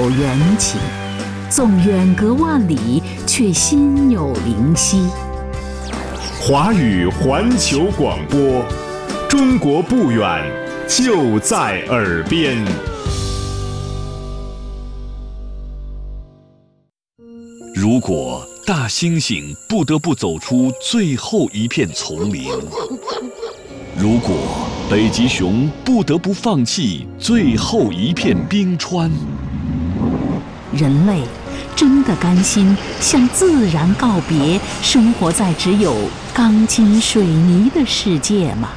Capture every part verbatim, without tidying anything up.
有缘起，纵远隔万里，却心有灵犀。 华语环球广播，中国不远，就在耳边。 如果大猩猩不得不走出最后一片丛林，如果北极熊不得不放弃最后一片冰川， 人类真的甘心向自然告别，生活在只有钢筋水泥的世界吗？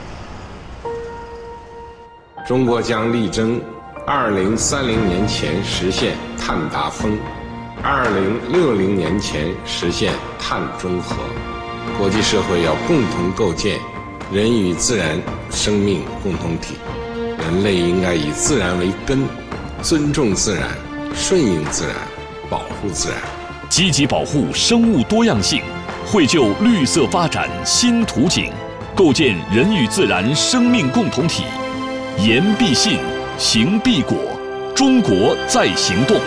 中国将力争二零三零年前实现碳达峰，二零六零年前实现碳中和。国际社会要共同构建人与自然生命共同体，人类应该以自然为根，尊重自然，顺应自然，保护自然， 积极保护生物多样性，绘就绿色发展新图景，构建人与自然生命共同体。言必信，行必果，中国在行动。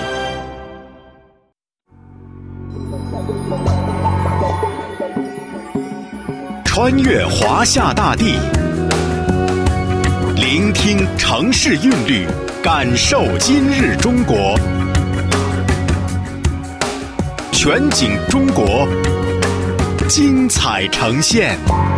穿越华夏大地，聆听城市韵律，感受今日中国。全景中国，精彩呈现。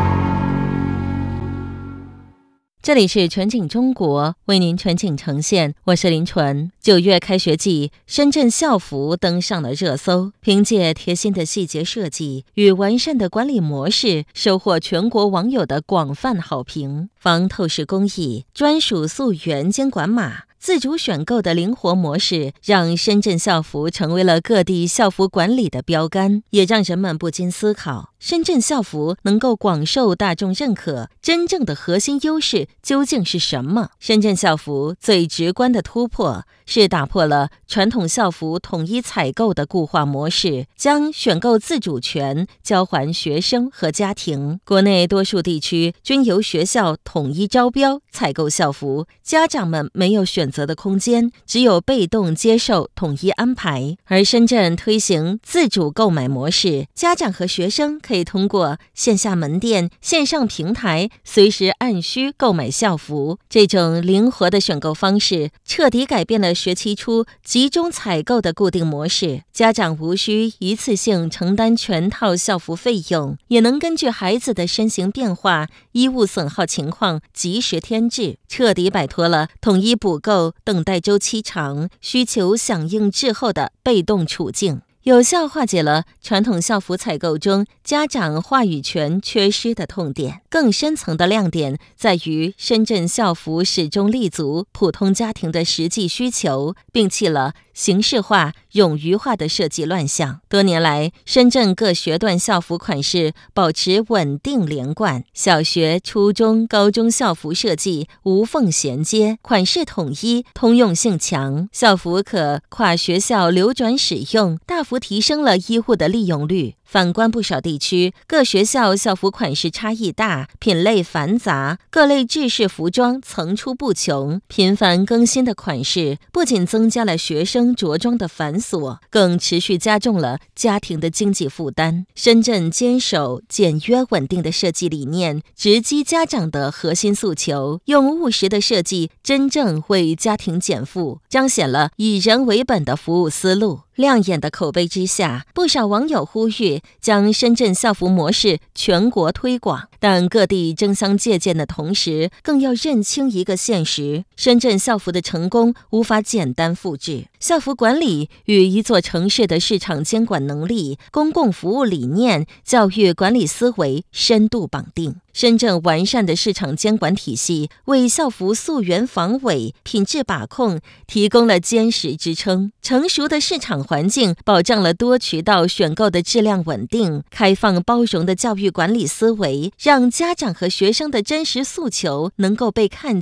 这里是全景中国，为您全景呈现，我是林纯。九月开学季，深圳校服登上了热搜，凭借贴心的细节设计与完善的管理模式，收获全国网友的广泛好评。防透视工艺、专属溯源监管码、自主选购的灵活模式，让深圳校服成为了各地校服管理的标杆，也让人们不禁思考，深圳校服能够广受大众认可，真正的核心优势究竟是什么？深圳校服最直观的突破是打破了传统校服统一采购的固化模式，将选购自主权交还学生和家庭。国内多数地区均由学校统一招标采购校服，家长们没有选择的空间，只有被动接受统一安排。而深圳推行自主购买模式，家长和学生可以通过线下门店、线上平台随时按需购买校服。这种灵活的选购方式彻底改变了学期初集中采购的固定模式，家长无需一次性承担全套校服费用，也能根据孩子的身形变化、衣物损耗情况及时添置，彻底摆脱了统一补购、等待周期长、需求响应滞后的被动处境，有效化解了传统校服采购中家长话语权缺失的痛点。更深层的亮点在于，深圳校服始终立足普通家庭的实际需求，摒弃了形式化、冗余化的设计乱象。多年来，深圳各学段校服款式保持稳定连贯，小学、初中、高中校服设计无缝衔接，款式统一，通用性强，校服可跨学校流转使用，大幅提升了医护的利用率。反观不少地区，各学校校服款式差异大，品类繁杂，各类制式服装层出不穷，频繁更新的款式不仅增加了学生着装的繁琐，更持续加重了家庭的经济负担。深圳坚守简约稳定的设计理念，直击家长的核心诉求，用务实的设计真正为家庭减负，彰显了以人为本的服务思路。亮眼的口碑之下，不少网友呼吁将深圳校服模式全国推广，但各地争相借鉴的同时，更要认清一个现实：深圳校服的成功无法简单复制。校服管理与一座城市的市场监管能力、公共服务理念、教育管理思维深度绑定。深圳完善的市场监管体系为校服溯源防伪、品质把控提供了坚实支撑。成熟的市场环境保障了多渠道选购的质量稳定，开放包容的教育管理思维让家长和学生的真实诉求能够被看见、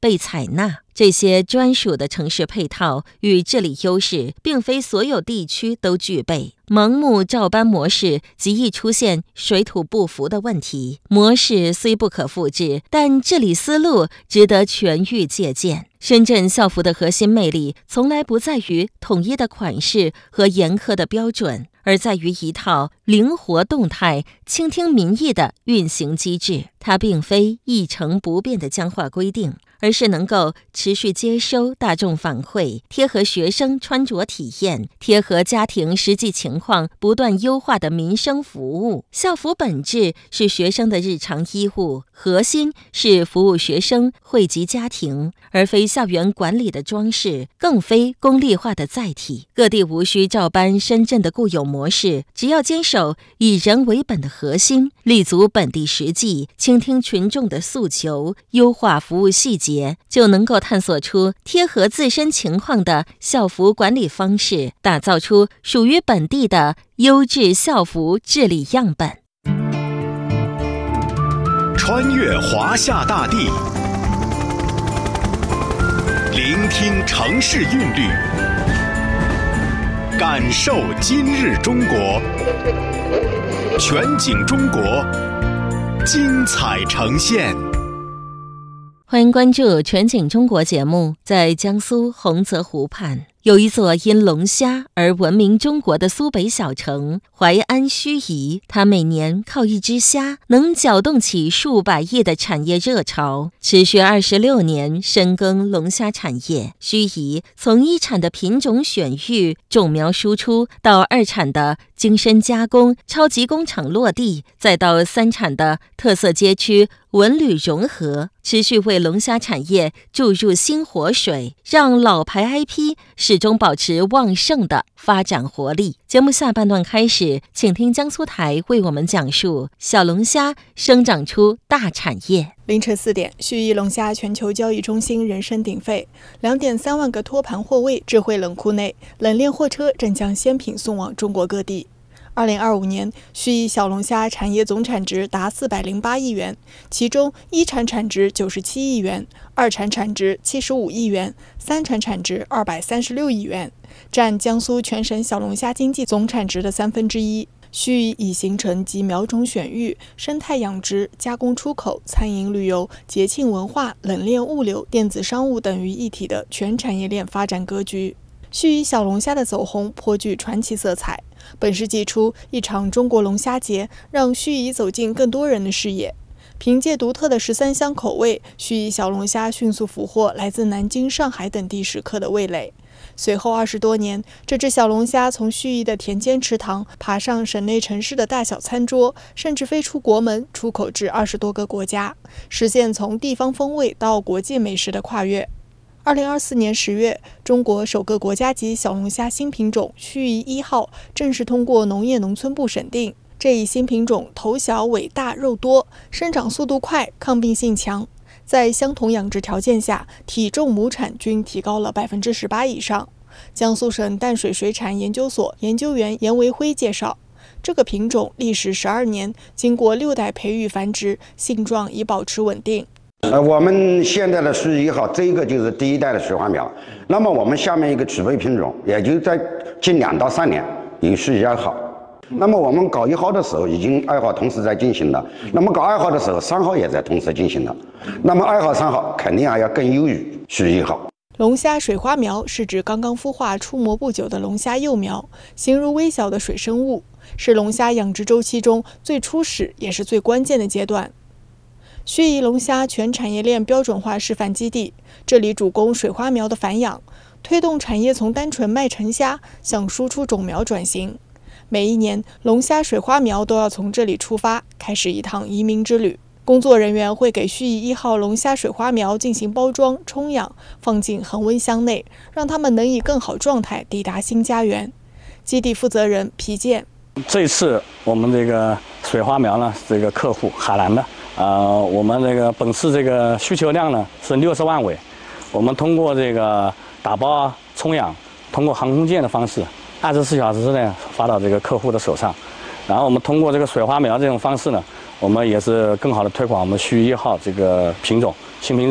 被采纳。这些专属的城市配套与治理优势，并非所有地区都具备。盲目照搬模式极易出现水土不服的问题。模式虽不可复制，但治理思路值得全域借鉴。深圳校服的核心魅力从来不在于统一的款式和严苛的标准，而在于一套灵活动态、倾听民意的运行机制。它并非一成不变的僵化规定，而是能够持续接收大众反馈，贴合学生穿着体验，贴合家庭实际情况，不断优化的民生服务。校服本质是学生的日常衣物，核心是服务学生惠及家庭，而非校园管理的装饰，更非功利化的载体。各地无需照搬深圳的固有模式，只要坚守以人为本的核心，立足本地实际，倾听群众的诉求，优化服务细节，就能够探索出贴合自身情况的校服管理方式，打造出属于本地的优质校服治理样本。 穿越华夏大地，聆听城市韵律，感受今日中国。全景中国，精彩呈现。 欢迎关注全景中国节目。在江苏洪泽湖畔，有一座因龙虾而闻名中国的苏北小城淮安盱眙，它每年靠一只虾能搅动起数百亿的产业热潮，持续二十六年深耕龙虾产业。盱眙从一产的品种选育、种苗输出，到二产的精深加工、超级工厂落地，再到三产的特色街区文旅融合，持续为龙虾产业注入新活水，让老牌 I P 始终保持旺盛的发展活力。节目下半段开始，请听江苏台为我们讲述小龙虾生长出大产业。 凌晨四点，盱眙龙虾全球交易中心人声鼎沸，两点三万个托盘货位，智慧冷库内，冷链货车正将鲜品送往中国各地。二零二五年，盱眙小龙虾产业总产值达四百零八亿元，其中一产产值九十七亿元，二产产值七十五亿元，三产产值二百三十六亿元，占江苏全省小龙虾经济总产值的三分之一。盱眙已形成集苗种选育、生态养殖、加工出口、餐饮旅游、节庆文化、冷链物流、电子商务等于一体的全产业链发展格局。盱眙小龙虾的走红颇具传奇色彩。本世纪初，一场中国龙虾节让盱眙走进更多人的视野。凭借独特的十三香口味，盱眙小龙虾迅速俘获来自南京、上海等地食客的味蕾。随后二十多年，这只小龙虾从盱眙的田间池塘爬上省内城市的大小餐桌，甚至飞出国门，出口至二十多个国家，实现从地方风味到国际美食的跨越。二零二四年十月，中国首个国家级小龙虾新品种盱眙一号正式通过农业农村部审定。这一新品种头小、尾大、肉多，生长速度快，抗病性强。在相同养殖条件下，体重、亩产均提高了百分之十八以上。江苏省淡水水产研究所研究员严维辉介绍，这个品种历时十二年，经过六代培育繁殖，性状已保持稳定。 呃，我们现在的盱眙一号，这个就是第一代的水花苗。那么我们下面一个储备品种，也就在近两到三年有盱眙二号。那么我们搞一号的时候，已经二号同时在进行了。那么搞二号的时候，三号也在同时进行了。那么二号、三号肯定还要更优于盱眙一号。 龙虾水花苗是指刚刚孵化出模不久的龙虾幼苗，形如微小的水生物，是龙虾养殖周期中最初始也是最关键的阶段。盱眙龙虾全产业链标准化示范基地，这里主攻水花苗的繁养，推动产业从单纯卖成虾向输出种苗转型。每一年，龙虾水花苗都要从这里出发，开始一趟移民之旅。工作人员会给盱眙一号龙虾水花苗进行包装、冲养，放进恒温箱内，让它们能以更好状态抵达新家园。基地负责人皮健， 这次我们这个水花苗呢，这个客户海南的。呃，我们这个本次这个需求量呢是六十万尾，我们通过这个打包冲养，通过航空件的方式，二十四小时之内发到这个客户的手上。然后我们通过这个水花苗这种方式呢，我们也是更好的推广我们盱眙一号这个品种新品种，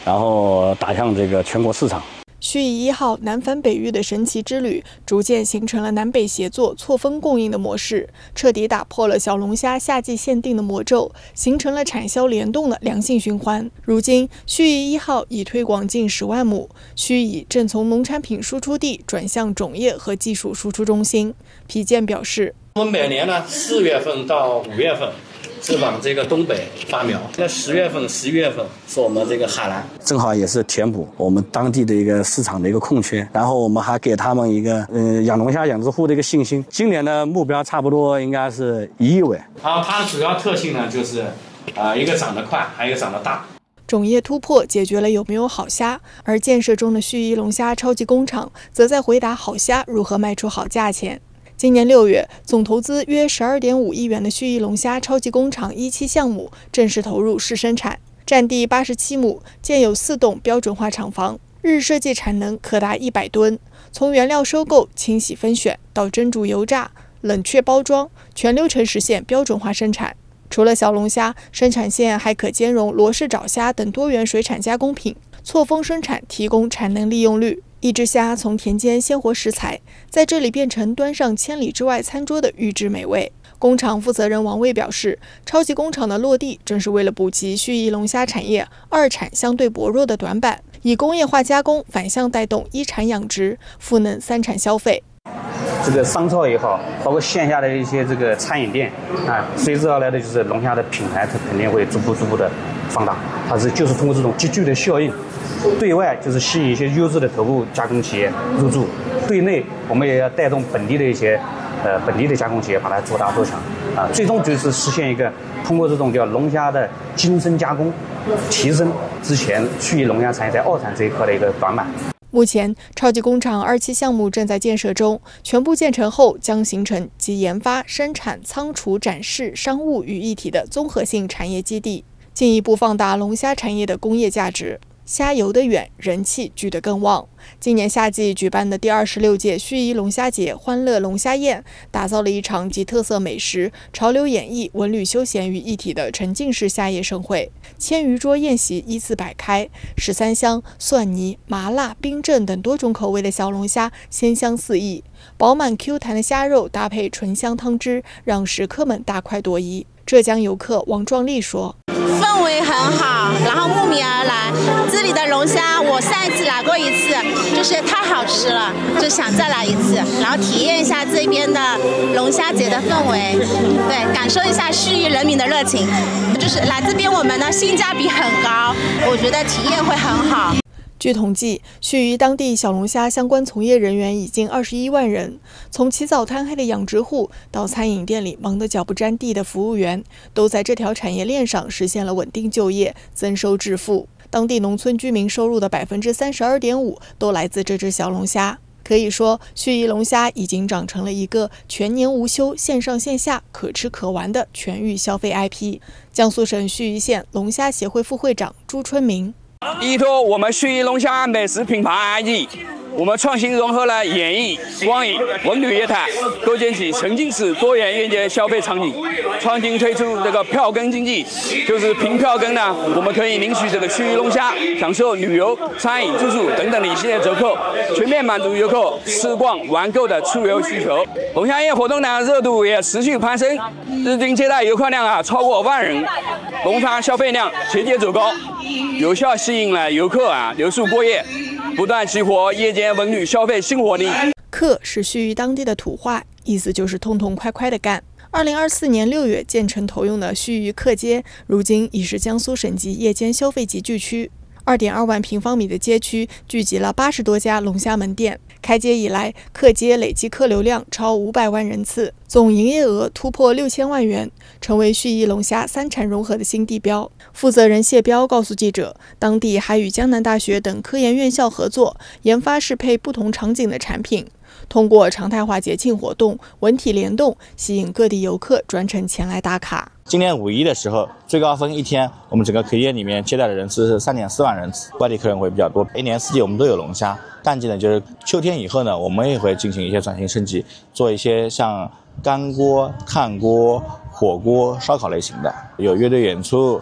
然后打向这个全国市场。 盱眙一号南返北域的神奇之旅，逐渐形成了南北协作、错峰供应的模式，彻底打破了小龙虾夏季限定的魔咒，形成了产销联动的良性循环。如今，盱眙一号已推广近十万亩，盱眙正从农产品输出地转向种业和技术输出中心。皮健表示， 我们每年呢，四月份到五月份是往这个东北发苗，那十月份、十一月份是我们这个海南， 正好也是填补我们当地的一个市场的一个空缺，然后我们还给他们一个嗯、呃、养龙虾养殖户的一个信心。今年的目标差不多应该是一亿尾。 然后它的主要特性呢，就是呃一个长得快，还有一个长得大。 种业突破解决了有没有好虾，而建设中的盱眙龙虾超级工厂则在回答好虾如何卖出好价钱。今年六月，总投资约十二点五亿元的盱眙龙虾超级工厂一期项目正式投入试生产，占地八十七亩，建有四栋标准化厂房，日设计产能可达一百吨。从原料收购、清洗分选到蒸煮油炸、冷却包装，全流程实现标准化生产。除了小龙虾，生产线还可兼容罗氏爪虾等多元水产加工品，错峰生产，提供产能利用率。一只虾从田间鲜活食材，在这里变成端上千里之外餐桌的预制美味。工厂负责人王卫表示，超级工厂的落地正是为了补齐盱眙龙虾产业二产相对薄弱的短板，以工业化加工反向带动一产养殖，赋能三产消费。 这个商超也好，包括线下的一些这个餐饮店啊，随之而来的就是龙虾的品牌，它肯定会逐步逐步的放大。它是就是通过这种集聚的效应，对外就是吸引一些优质的头部加工企业入驻，对内我们也要带动本地的一些呃本地的加工企业把它做大做强啊，最终就是实现一个通过这种叫龙虾的精深加工，提升之前盱眙龙虾产业在二产这一块的一个短板。 目前，超级工厂二期项目正在建设中，全部建成后将形成集研发、生产、仓储、展示、商务于一体的综合性产业基地，进一步放大龙虾产业的工业价值。虾游得远，人气聚得更旺。今年夏季举办的第二十六届盱眙龙虾节欢乐龙虾宴，打造了一场集特色美食、潮流演绎、文旅休闲于一体的沉浸式夏夜盛会。千余桌宴席依次摆开，十三香、蒜泥、麻辣、冰镇等多种口味的小龙虾鲜香四溢，饱满 Q 弹的虾肉搭配醇香汤汁，让食客们大快朵颐。浙江游客王壮丽说：“ 氛围很好，然后慕名而来。这里的龙虾，我上一次来过一次，就是太好吃了，就想再来一次，然后体验一下这边的龙虾节的氛围，对，感受一下盱眙人民的热情。就是来这边，我们的性价比很高，我觉得体验会很好。” 据统计，盱眙当地小龙虾相关从业人员已近二十一万人，从起早贪黑的养殖户到餐饮店里忙得脚不沾地的服务员，都在这条产业链上实现了稳定就业、增收致富。当地农村居民收入的百分之三十二点五都来自这只小龙虾。可以说，盱眙龙虾已经长成了一个全年无休、线上线下可吃可玩的全域消费 I P。江苏省盱眙县龙虾协会副会长朱春明。 依托我们盱眙龙虾美食品牌 I D， 我们创新融合了演艺、光影、文旅业态，构建起沉浸式多元业界消费场景。创新推出这个票根经济，就是凭票根呢，我们可以领取这个盱眙龙虾，享受旅游、餐饮、住宿等等的一系列折扣，全面满足游客吃逛玩购的出游需求。龙虾宴活动呢，热度也持续攀升，日均接待游客量啊超过万人，龙虾消费量节节走高，有效吸引了游客啊留宿过夜，不断激活夜间文旅消费新活力。 客是盱眙当地的土话，意思就是痛痛快快的干。二零二四年六月建成投用的盱眙客街，如今已是江苏省级夜间消费集聚区。二点二万平方米的街区聚集了八十多家龙虾门店。开街以来，客街累计客流量超五百万人次，总营业额突破六千万元，成为盱眙龙虾三产融合的新地标。负责人谢彪告诉记者，当地还与江南大学等科研院校合作，研发适配不同场景的产品，通过常态化节庆活动、文体联动，吸引各地游客专程前来打卡。 今年五一的时候，最高峰一天，我们整个客业里面接待的人次是三点四万人次，外地客人会比较多。一年四季我们都有龙虾，淡季呢就是秋天以后呢，我们也会进行一些转型升级，做一些像干锅、炭锅、火锅、烧烤类型的，有乐队演出，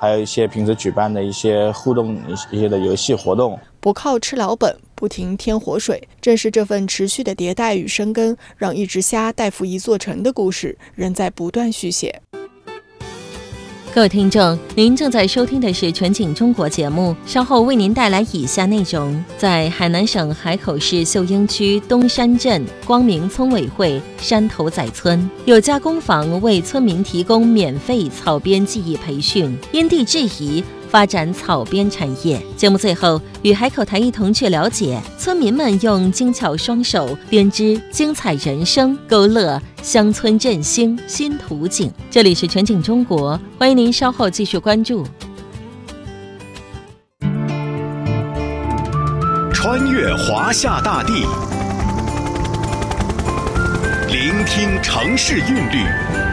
还有一些平时举办的一些互动一些的游戏活动。 不靠吃老本，不停添活水，正是这份持续的迭代与生根，让一只虾带负一座城的故事仍在不断续写。 各位听众，您正在收听的是全景中国节目，稍后为您带来以下内容。在海南省海口市秀英区东山镇光明村委会山头仔村，有家工坊为村民提供免费草编技艺培训，因地制宜发展草编产业。节目最后与海口台一同去了解村民们用精巧双手编织精彩人生，勾勒乡村振兴新图景。这里是全景中国，欢迎您稍后继续关注。 穿越华夏大地，聆听城市韵律，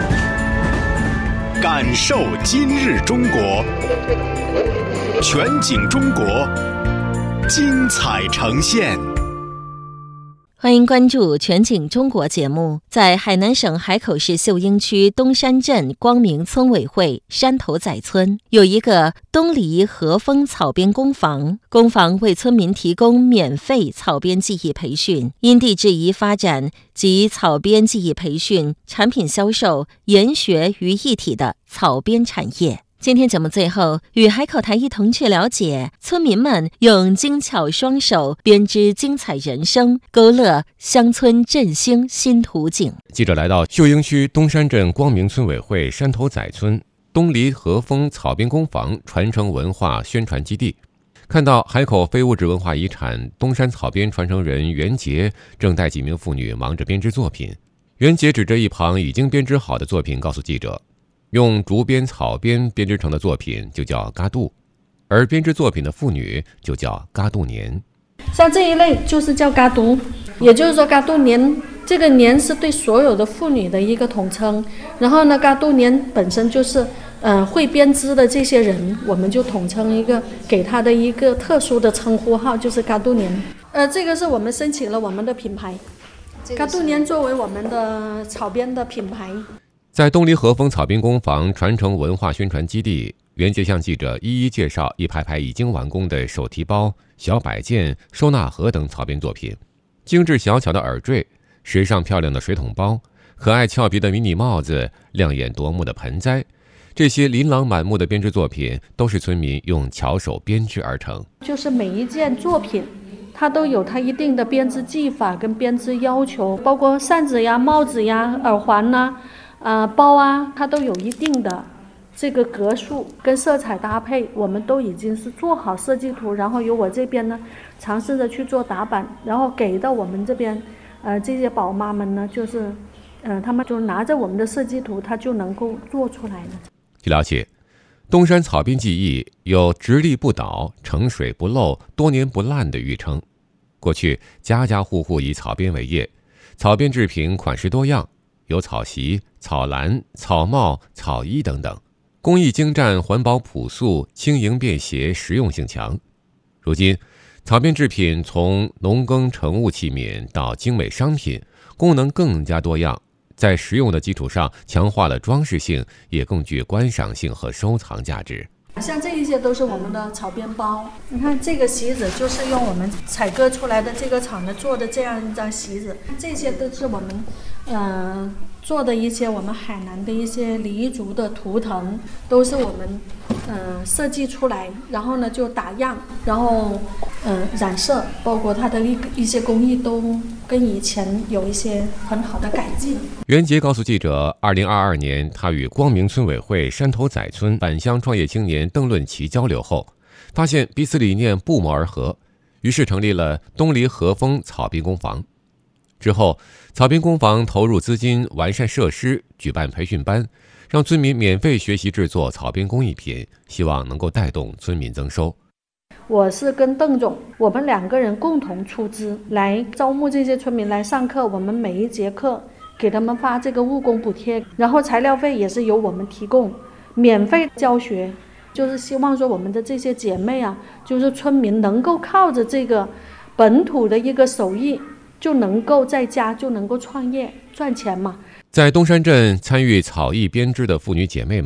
感受今日中国。全景中国，精彩呈现。 欢迎关注全景中国节目。在海南省海口市秀英区东山镇光明村委会山头仔村，有一个东篱和风草编工坊，工坊为村民提供免费草编技艺培训，因地制宜发展及草编技艺培训、产品销售、研学于一体的草编产业。今天节目最后与海口台一同去了解村民们用精巧双手编织精彩人生，勾勒乡村振兴新图景。 记者来到秀英区东山镇光明村委会山头仔村东篱和风草编工坊传承文化宣传基地，看到海口非物质文化遗产东山草编传承人袁杰正带几名妇女忙着编织作品。袁杰指着一旁已经编织好的作品告诉记者，用竹编草编编织成的作品就叫嘎杜，而编织作品的妇女就叫嘎杜年。 像这一类就是叫嘎杜，也就是说嘎杜年这个年是对所有的妇女的一个统称。然后呢，嘎杜年本身就是呃会编织的这些人，我们就统称一个给他的一个特殊的称呼号，就是嘎杜年。呃，这个是我们申请了我们的品牌，嘎杜年作为我们的草编的品牌。 在东篱和风草编工坊传承文化宣传基地，袁杰向记者一一介绍一排排已经完工的手提包、小摆件、收纳盒等草编作品，精致小巧的耳坠、时尚漂亮的水桶包、可爱俏皮的迷你帽子、亮眼夺目的盆栽，这些琳琅满目的编织作品都是村民用巧手编织而成。 就是每一件作品它都有它一定的编织技法跟编织要求，包括扇子呀、帽子呀、耳环呐、呃，包啊，它都有一定的这个格数跟色彩搭配，我们都已经是做好设计图，然后由我这边呢尝试着去做打版，然后给到我们这边呃这些宝妈们呢，就是呃他们就拿着我们的设计图，它就能够做出来了。 据了解，东山草编技艺有直立不倒、盛水不漏、多年不烂的誉称。过去家家户户以草编为业，草编制品款式多样，有草席、草篮、草帽、草衣等等，工艺精湛，环保朴素，轻盈便携，实用性强。如今草编制品从农耕成物器皿到精美商品，功能更加多样，在实用的基础上强化了装饰性，也更具观赏性和收藏价值。 像这一些都是我们的草编包，你看这个席子就是用我们采割出来的这个厂的做的这样一张席子，这些都是我们呃做的一些我们海南的一些黎族的图腾，都是我们呃设计出来，然后呢就打样，然后呃染色，包括它的一一些工艺都跟以前有一些很好的改进。 袁杰告诉记者，二零二二年他与光明村委会山头仔村返乡创业青年邓论奇交流后，发现彼此理念不谋而合，于是成立了东篱和风草编工坊。之后，草编工坊投入资金完善设施，举办培训班，让村民免费学习制作草编工艺品，希望能够带动村民增收。 我是跟邓总，我们两个人共同出资来招募这些村民来上课，我们每一节课给他们发这个务工补贴，然后材料费也是由我们提供，免费教学，就是希望说我们的这些姐妹啊，就是村民能够靠着这个本土的一个手艺，就能够在家就能够创业赚钱嘛。 在东山镇参与草艺编织的妇女姐妹们，把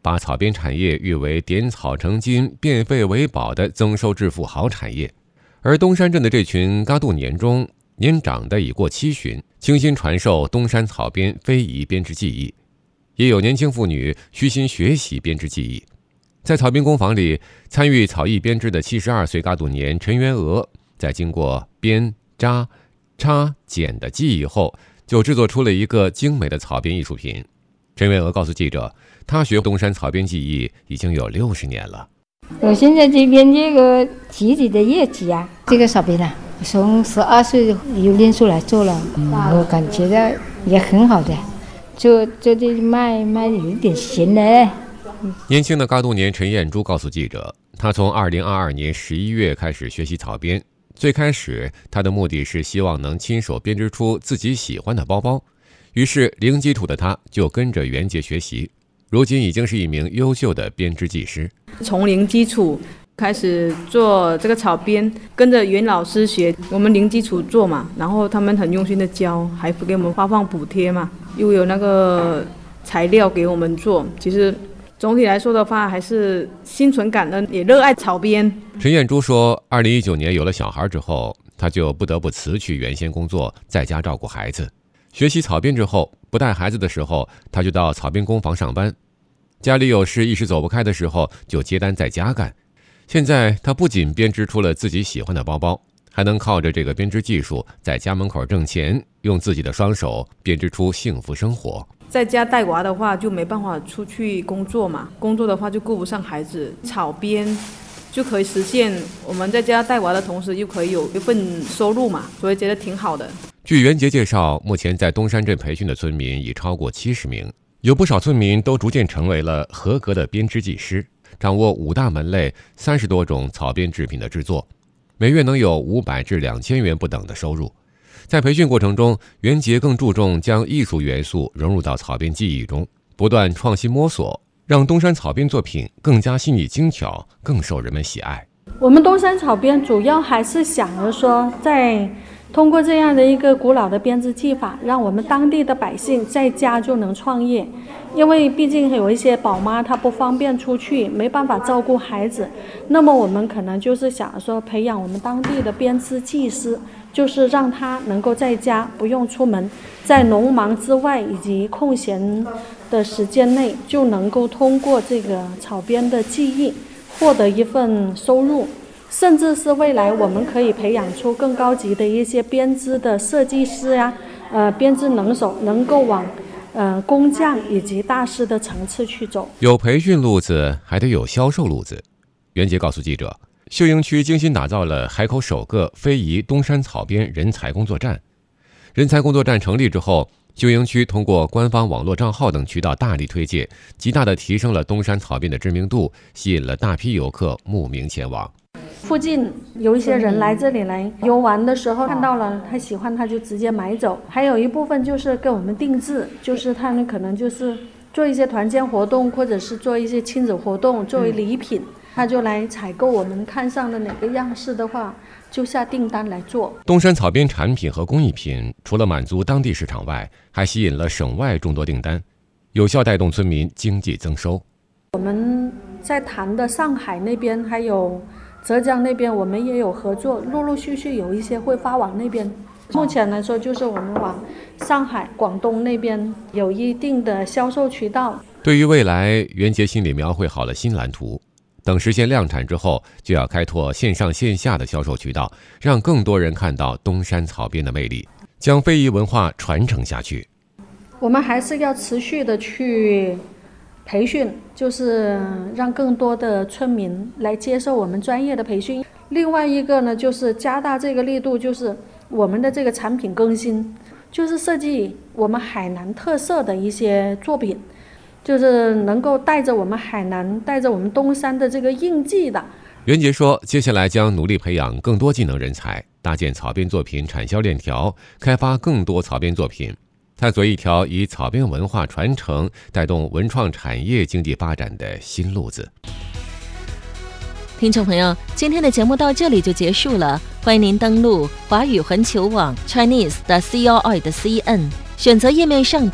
把草编产业誉为点草成金、变废为宝的增收致富好产业。而东山镇的这群嘎杜年中，年长的已过七旬，倾心传授东山草编非遗编织技艺，也有年轻妇女虚心学习编织技艺。在草编工坊里，参与草艺编织的七十二岁嘎杜年陈元娥，在经过编、扎、插、剪的技艺后，就制作出了一个精美的草编艺术品。陈元娥告诉记者，她学东山草编技艺已经有六十年了。 我现在这边这个集体的业绩啊，这个草编啊，从十二岁有练出来做了，嗯、我感觉到也很好的，做做这卖卖有点闲嘞。 年轻的嘎杜年陈艳珠告诉记者，她从二零二二年十一月开始学习草编，最开始她的目的是希望能亲手编织出自己喜欢的包包，于是零基础的她就跟着袁杰学习。如今已经是一名优秀的编织技师， 从零基础开始做这个草编，跟着袁老师学，我们零基础做嘛，然后他们很用心的教，还给我们发放补贴嘛，又有那个材料给我们做。其实总体来说的话，还是心存感恩，也热爱草编。 陈艳珠说，二零一九年有了小孩之后，她就不得不辞去原先工作，在家照顾孩子。学习草编之后，不带孩子的时候，他就到草编工坊上班。家里有事一时走不开的时候，就接单在家干。现在他不仅编织出了自己喜欢的包包，还能靠着这个编织技术在家门口挣钱，用自己的双手编织出幸福生活。 在家带娃的话，就没办法出去工作嘛，工作的话就顾不上孩子，草编就可以实现我们在家带娃的同时，又可以有一份收入嘛，所以觉得挺好的。 据袁杰介绍，目前在东山镇培训的村民已超过七十名，有不少村民都逐渐成为了合格的编织技师，掌握五大门类、三十多种草编制品的制作，每月能有五百至两千元不等的收入。在培训过程中，袁杰更注重将艺术元素融入到草编技艺中，不断创新摸索，让东山草编作品更加细腻精巧，更受人们喜爱。 我们东山草编主要还是想着说，在通过这样的一个古老的编织技法，让我们当地的百姓在家就能创业。因为毕竟有一些宝妈她不方便出去，没办法照顾孩子，那么我们可能就是想说培养我们当地的编织技师，就是让他能够在家不用出门，在农忙之外以及空闲的时间内，就能够通过这个草编的技艺获得一份收入。甚至是未来我们可以培养出更高级的一些编织的设计师呀、呃，编织能手，能够往呃工匠以及大师的层次去走。 有培训路子，还得有销售路子。袁杰告诉记者，秀英区精心打造了海口首个非遗东山草编人才工作站。人才工作站成立之后，秀英区通过官方网络账号等渠道大力推介，极大地提升了东山草编的知名度，吸引了大批游客慕名前往。 附近有一些人来这里来游玩的时候，看到了他喜欢，他就直接买走。还有一部分就是跟我们定制，就是他们可能就是做一些团建活动，或者是做一些亲子活动作为礼品，他就来采购我们看上的哪个样式的话，就下订单来做。 东山草编产品和工艺品除了满足当地市场外，还吸引了省外众多订单，有效带动村民经济增收。 我们在谈的上海那边还有浙江那边，我们也有合作，陆陆续续有一些会发往那边。目前来说，就是我们往上海、广东那边有一定的销售渠道。 对于未来，袁杰心里描绘好了新蓝图，等实现量产之后，就要开拓线上线下的销售渠道，让更多人看到东山草编的魅力，将非遗文化传承下去。 我们还是要持续的去培训，就是让更多的村民来接受我们专业的培训。另外一个呢，就是加大这个力度，就是我们的这个产品更新，就是设计我们海南特色的一些作品，就是能够带着我们海南、带着我们东山的这个印记的。 袁杰说，接下来将努力培养更多技能人才，搭建草编作品产销链条，开发更多草编作品，探索一条以草编文化传承带动文创产业经济发展的新路子。 听众朋友，今天的节目到这里就结束了，欢迎您登录华语环球网 Chinese 的 C O I 的 C N， 选择页面上的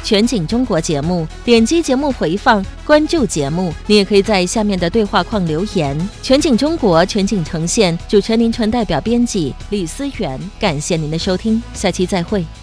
全景中国节目，点击节目回放，关注节目。你也可以在下面的对话框留言。全景中国，全景呈现，主持人林纯代表编辑李思源，感谢您的收听，下期再会。